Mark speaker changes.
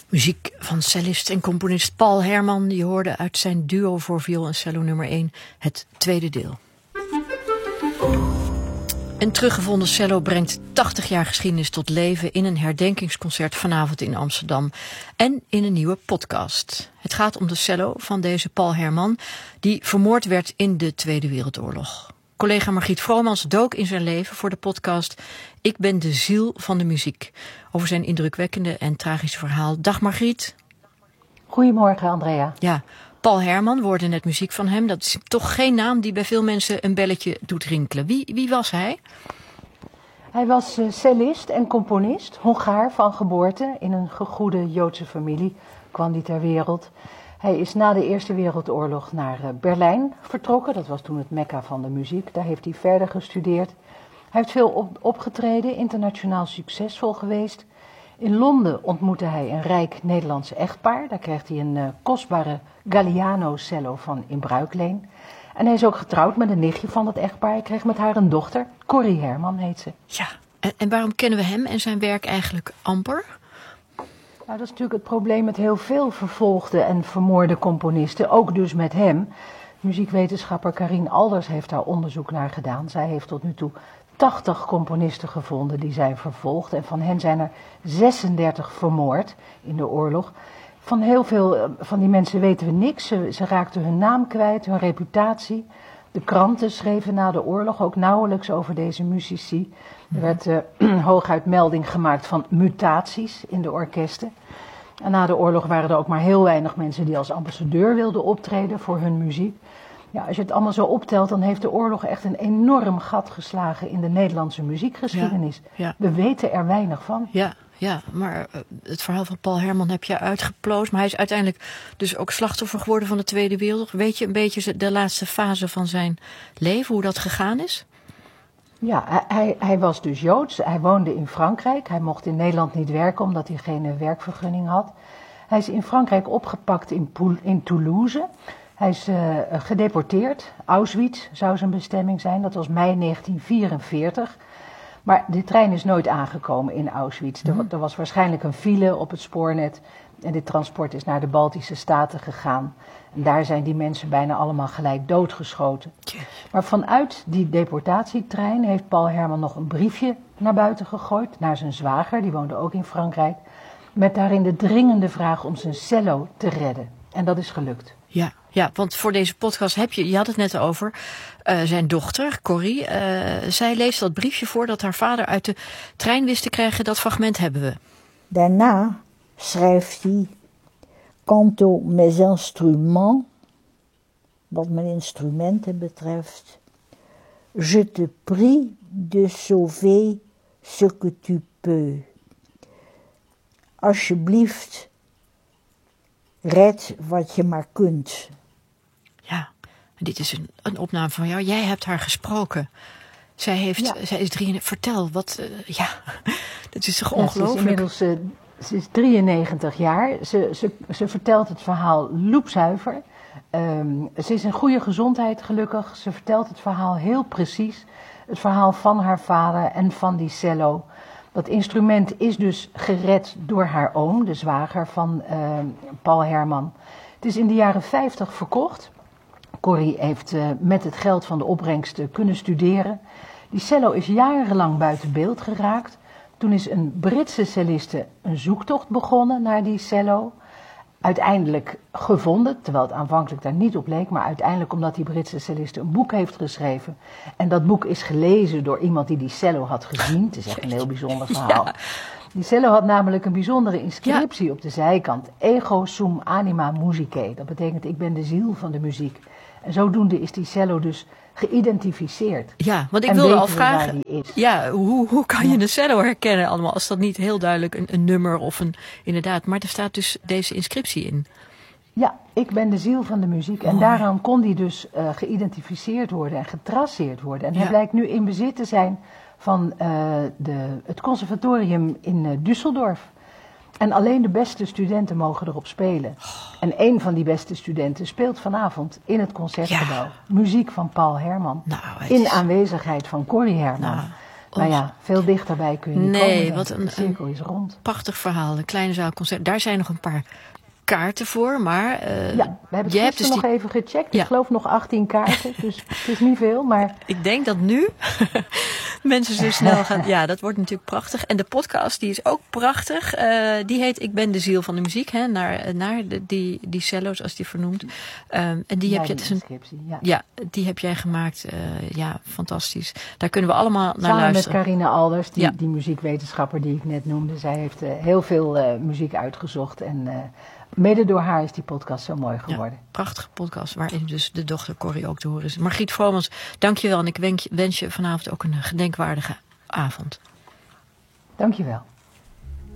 Speaker 1: Muziek van cellist en componist Paul Herman. Die hoorde uit zijn duo voor viool en cello nummer 1 het tweede deel. Een teruggevonden cello brengt 80 jaar geschiedenis tot leven in een herdenkingsconcert vanavond in Amsterdam en in een nieuwe podcast. Het gaat om de cello van deze Paul Herman, die vermoord werd in de Tweede Wereldoorlog. Collega Margriet Vromans dook in zijn leven voor de podcast Ik ben de ziel van de muziek, over zijn indrukwekkende en tragische verhaal. Dag Margriet.
Speaker 2: Goedemorgen Andrea.
Speaker 1: Ja, Paul Herman, we hoorden net muziek van hem. Dat is toch geen naam die bij veel mensen een belletje doet rinkelen. Wie was hij?
Speaker 2: Hij was cellist en componist, Hongaar van geboorte. In een gegoede Joodse familie kwam hij ter wereld. Hij is na de Eerste Wereldoorlog naar Berlijn vertrokken. Dat was toen het mekka van de muziek. Daar heeft hij verder gestudeerd. Hij heeft veel opgetreden, internationaal succesvol geweest. In Londen ontmoette hij een rijk Nederlandse echtpaar. Daar kreeg hij een kostbare Galliano-cello van in bruikleen. En hij is ook getrouwd met een nichtje van dat echtpaar. Hij kreeg met haar een dochter, Corrie Herman heet ze.
Speaker 1: Ja, en waarom kennen we hem en zijn werk eigenlijk amper?
Speaker 2: Nou, dat is natuurlijk het probleem met heel veel vervolgde en vermoorde componisten. Ook dus met hem. Muziekwetenschapper Karin Alders heeft daar onderzoek naar gedaan. Zij heeft tot nu toe 80 componisten gevonden die zijn vervolgd. En van hen zijn er 36 vermoord in de oorlog. Van heel veel van die mensen weten we niks. Ze raakten hun naam kwijt, hun reputatie. De kranten schreven na de oorlog ook nauwelijks over deze muzici. Er werd hooguit melding gemaakt van mutaties in de orkesten. En na de oorlog waren er ook maar heel weinig mensen die als ambassadeur wilden optreden voor hun muziek. Ja, als je het allemaal zo optelt, dan heeft de oorlog echt een enorm gat geslagen in de Nederlandse muziekgeschiedenis.
Speaker 1: Ja.
Speaker 2: We weten er weinig van.
Speaker 1: Ja, maar het verhaal van Paul Herman heb je uitgeploosd. Maar hij is uiteindelijk dus ook slachtoffer geworden van de Tweede Wereldoorlog. Weet je een beetje de laatste fase van zijn leven, hoe dat gegaan is?
Speaker 2: Ja, hij was dus Joods. Hij woonde in Frankrijk. Hij mocht in Nederland niet werken omdat hij geen werkvergunning had. Hij is in Frankrijk opgepakt in Toulouse. Hij is gedeporteerd. Auschwitz zou zijn bestemming zijn. Dat was mei 1944. Maar de trein is nooit aangekomen in Auschwitz. Er was waarschijnlijk een file op het spoornet. En dit transport is naar de Baltische Staten gegaan. En daar zijn die mensen bijna allemaal gelijk doodgeschoten. Maar vanuit die deportatietrein heeft Paul Herman nog een briefje naar buiten gegooid. Naar zijn zwager, die woonde ook in Frankrijk. Met daarin de dringende vraag om zijn cello te redden. En dat is gelukt.
Speaker 1: Ja, want voor deze podcast je had het net over, zijn dochter, Corrie. Zij leest dat briefje voor dat haar vader uit de trein wist te krijgen. Dat fragment hebben we.
Speaker 3: Daarna schrijft hij, quant aux mes instruments, wat mijn instrumenten betreft, je te prie de sauver ce que tu peux. Alsjeblieft, red wat je maar kunt.
Speaker 1: Ja, dit is een opname van jou. Jij hebt haar gesproken. Zij is 33. Vertel, dat is toch ongelooflijk?
Speaker 2: Ze is 93 jaar. Ze vertelt het verhaal loepzuiver. Ze is in goede gezondheid gelukkig. Ze vertelt het verhaal heel precies. Het verhaal van haar vader en van die cello. Dat instrument is dus gered door haar oom, de zwager van Paul Herman. Het is in de jaren 50 verkocht. Corrie heeft met het geld van de opbrengsten kunnen studeren. Die cello is jarenlang buiten beeld geraakt. Toen is een Britse celliste een zoektocht begonnen naar die cello. Uiteindelijk gevonden, terwijl het aanvankelijk daar niet op leek, maar uiteindelijk omdat die Britse celliste een boek heeft geschreven. En dat boek is gelezen door iemand die cello had gezien. Het is echt een heel bijzonder verhaal. Ja. Die cello had namelijk een bijzondere inscriptie op de zijkant. Ego sum anima musicae. Dat betekent ik ben de ziel van de muziek. En zodoende is die cello dus geïdentificeerd.
Speaker 1: Ja, want ik wilde al vragen, hoe kan je een cello herkennen allemaal, als dat niet heel duidelijk een nummer of inderdaad, maar er staat dus deze inscriptie in.
Speaker 2: Ja, ik ben de ziel van de muziek. En daaraan kon die dus geïdentificeerd worden en getraceerd worden. En hij blijkt nu in bezit te zijn van het conservatorium in Düsseldorf. En alleen de beste studenten mogen erop spelen. En een van die beste studenten speelt vanavond in het Concertgebouw. Muziek van Paul Herman. In aanwezigheid van Corrie Herman. Nou ja, veel dichterbij kun je niet komen.
Speaker 1: Nee,
Speaker 2: dan.
Speaker 1: wat
Speaker 2: De
Speaker 1: een
Speaker 2: cirkel is rond.
Speaker 1: prachtig verhaal. Een kleine zaalconcert. Daar zijn nog een paar kaarten voor, maar
Speaker 2: Ja, we hebben
Speaker 1: jij
Speaker 2: het
Speaker 1: hebt dus
Speaker 2: gisteren nog even gecheckt.
Speaker 1: Ja.
Speaker 2: Ik geloof nog 18 kaarten, dus het is niet veel, maar...
Speaker 1: Ik denk dat nu mensen zo snel gaan. Ja, dat wordt natuurlijk prachtig. En de podcast, die is ook prachtig. Die heet Ik ben de ziel van de muziek. Hè, naar die cello, zoals die vernoemt. En die heb je... Het is ja, die heb jij gemaakt. Ja, fantastisch. Daar kunnen we allemaal naar
Speaker 2: samen
Speaker 1: luisteren.
Speaker 2: met Carina Alders,
Speaker 1: Ja.
Speaker 2: die muziekwetenschapper die ik net noemde. Zij heeft heel veel muziek uitgezocht en... mede door haar is die podcast zo mooi geworden.
Speaker 1: Ja, prachtige podcast, waarin dus de dochter Corrie ook te horen is. Margriet Vromans, dank je wel. En ik wens je vanavond ook een gedenkwaardige avond.
Speaker 2: Dank je wel.